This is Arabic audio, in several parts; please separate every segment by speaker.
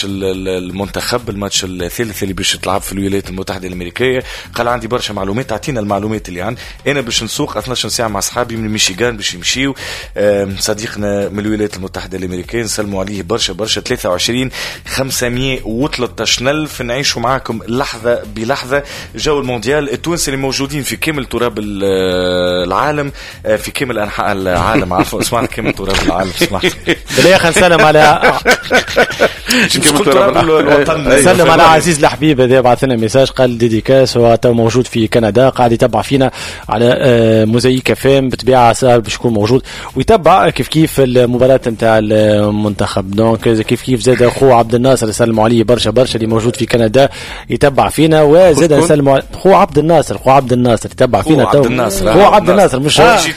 Speaker 1: المنتخب الماتش الثالث اللي باش تلعب في الولايات المتحدة الأمريكية. قال عندي برشا معلومات، اعطينا المعلومات اللي عن انا باش نسوق 12 ساعة مع اصحابي من ميشيغان باش يمشيو. صديقنا من الولايات المتحدة الأمريكية نسلموا عليه برشا 23,513 نعيشوا معاكم لحظة بلحظة جو المونديال التونسي اللي موجودين في كامل تراب العالم، في كامل أنحاء العالم. عفوا سمعت كامل تراب العالم، سمعت
Speaker 2: بلي نسلم على سلم على عزيز الحبيب هذا بعث لنا ميساج قال ديديكاس هو تو موجود في كندا قاعد يتبع فينا على موزايك فام بطبيعه سهل باش يكون موجود ويتبع كيف المباراه نتاع المنتخب. دونك كيف زاد اخو عبد الناصر يسلموا عليه برشا اللي موجود في كندا يتبع فينا، وزاد نسلموا اخو عبد الناصر يتبع فينا تو هو عبد الناصر مش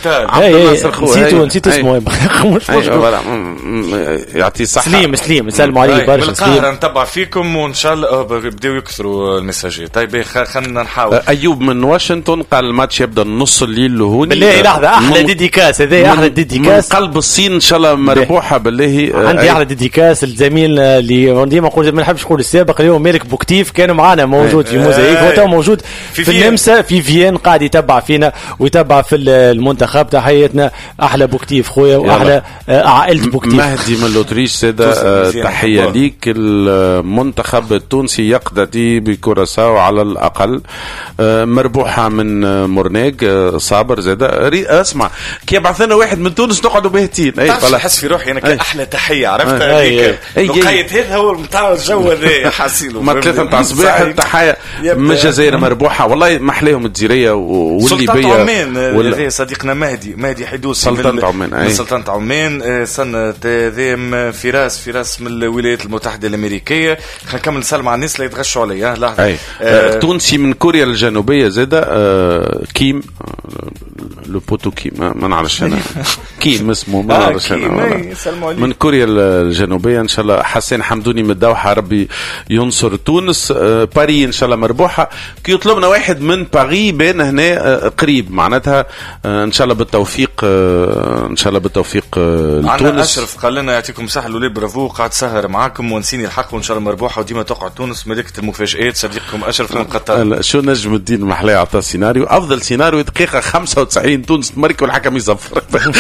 Speaker 2: نسيت اسمه مش
Speaker 3: يعطي الصحه
Speaker 2: سليم نسلموا عليه برشا
Speaker 1: سليم نتبع فيكم وان شاء الله بداو يكثروا المساجات. طيب خلينا نحاول.
Speaker 3: ايوب من واشنطن قال الماتش يبدا نص الليل لهوني
Speaker 2: بالله لحظه احلى ديديكاس هذا احلى ديديكاس
Speaker 3: من قلب الصين ان شاء الله مربوحه بالله.
Speaker 2: عندي احلى ديديكاس الزميل اللي ديما نقول ما نحبش نقول السابق اليوم مالك بوكتيف كان معنا موجود في موزايك هو تو موجود في النمسا في فيين قاعد يتبع فينا ويتبع في المنتخب. تحياتنا احلى بوكتيف خويا واحلى عائله بوكتيف.
Speaker 3: مهدي من لوتريش ساده تحيه ليك. المنتخب التونسي يقتدي بكوراساو على الأقل، مربوحة من مورنيج صابر زاد اسمع كي بعثنا واحد من تونس نقعدوا باهتين.
Speaker 1: تعرف حس في روحي أنا كأحلى تحية عرفت هذيك نقيت هذا هو متاع الجو هذا حاسينه
Speaker 3: ما 3 متاع الصباح التحية من الجزائر مربوحة والله محليهم الجزيرية والليبية.
Speaker 1: سلطنة عمان صديقنا مهدي حدوسي من سلطنة عمان سنة فراس من الولايات المتحدة الأمريكية. خلينا نكمل نسلم على الناس اللي يتغشوا عليا. لحظة
Speaker 3: تونسي من كوريا الجنوبية زادة كيم لو بوتو كيم ما نعرفش أنا كيم اسمه ما نعرفش أنا من كوريا الجنوبية. إن شاء الله حسين حمدوني من الدوحة ربي ينصر تونس. باري إن شاء الله مربوحة. كي يطلبنا واحد من باري بين هنا قريب معناتها إن شاء الله بالتوفيق إن شاء الله بالتوفيق لتونس.
Speaker 1: أشرف قال لنا يعطيكم صحة لولي برافو قاعد سهر معاكم ونسيني الحق وإن شاء الله مربوحة وديما تقعد تونس ملكة المفاجآت. صديقكم أشرف من قطر.
Speaker 3: شو نجم الدين محلاه عطى سيناريو أفضل سيناريو دقيقة 95 تونس تمرك والحكم يصفر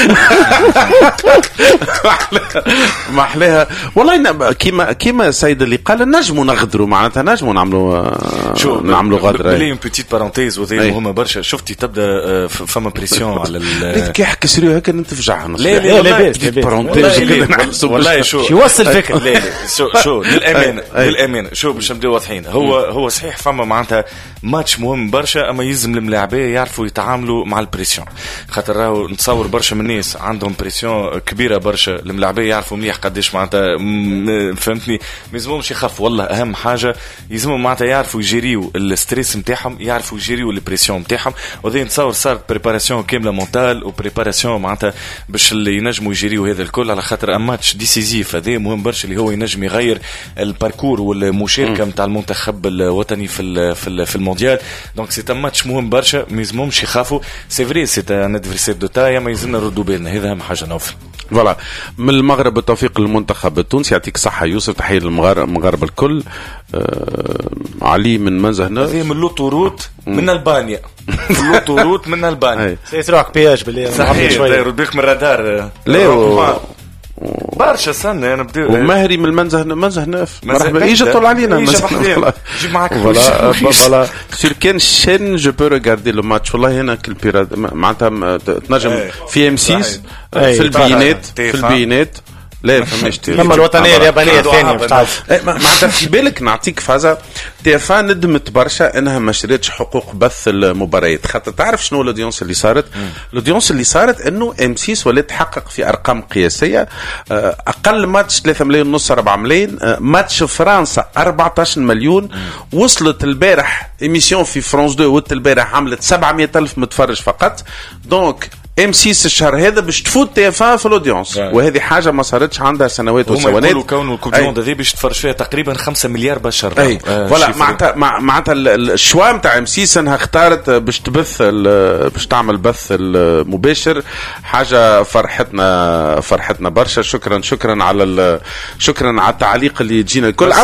Speaker 3: محلاها والله. كيما سيد اللي قال نجموا نغدروا معناتها نجموا نعملوا غدرة.
Speaker 1: بلي اون بيتيت بارونتيز وذي مهمة برشا. شفتي تبدا فما بريسيون على
Speaker 3: كي يحكي سيريو هكا نتفجع.
Speaker 2: لا
Speaker 3: بارونتيز
Speaker 1: والله شو
Speaker 2: يوصل فكرة.
Speaker 1: لا شو للأمانة شو باش نبداو واضحين. هو صحيح فما معناتها ماتش مهم برشا أما يلزم الملاعبية يعرفوا يتعاملوا مع البريسيون. خاطر راهو نتصور برشا من الناس عندهم بريسيون كبيرة برشا. الملاعبية يعرفوا مليح قديش معناتها فهمتني ما يلزمهمش يخافوا. والله أهم حاجة يلزمهم معناتها يعرفوا يجيريو الستريس متاعهم يعرفوا يجيريو البريسيون متاعهم. وذي نتصور صارت بريباراسيون كاملة مونتال وبريباراسيون معناتها باش اللي ينجموا يجيريو هذا الكل على خاطر ماتش ديسيزيف هذا مهم برشا اللي هو ينجم يغير الباركور والمشاركة متاع المنتخب الوطني في المونديال. دونك سي ماتش مهم برشا ما يلزمهمش يخافوا. سي فري سي ان ادفيرسير دو تاي ما يلزمنا نردوا بالنا. هذا اهم حاجه نوفل.
Speaker 3: فوالا من المغرب بالتوفيق للمنتخب التونسي. يعطيك صحه يوسف. تحيه للمغاربه الكل. علي من منزهنا
Speaker 1: هذه من لوطوروت من البانيا لوطوروت من البانيا
Speaker 2: سيسروك بياج باللي
Speaker 1: صحيح داير بيك من الرادار.
Speaker 3: لا
Speaker 1: برشا سنة أنا بدي
Speaker 3: ومهري من المنزه مرحبا يجي طول علينا
Speaker 1: يجي معك
Speaker 3: فوالا سير كان شين جو بو ريغاردي لو ماتش والله هنا كل بيراد معناتها تنجم في ام 6 في البيانات لا فماش
Speaker 2: لما الوطنيه اليابانيه الثانيه
Speaker 3: معناتها في بالك نعطيك فازا تيفا ندمت برشا انها ما شريتش حقوق بث المباريات. خاطر تعرف شنو الاودينس اللي صارت؟ الاودينس اللي صارت انه ام 6 ولات تحقق في ارقام قياسيه. اقل ماتش 3 ملايين ونص 4 ملايين. ماتش فرنسا 14 مليون. وصلت البارح ايميسيون في فرانس 2 وقت البارح عملت 700,000 متفرج فقط. دونك M6 الشهر هذا باش تفوت TF1 في الاودينس، وهذه حاجه ما صارتش عندها سنوات وسنوات.
Speaker 1: هما كونوا الكوب دي موند هذه باش تفرج فيها تقريبا 5 مليار بشر.
Speaker 3: فوالا معناتها الشوا نتاع M6 انها اختارت باش تبث باش تعمل بث المباشر، حاجه فرحتنا برشا. شكرا على التعليق اللي يجينا الكل.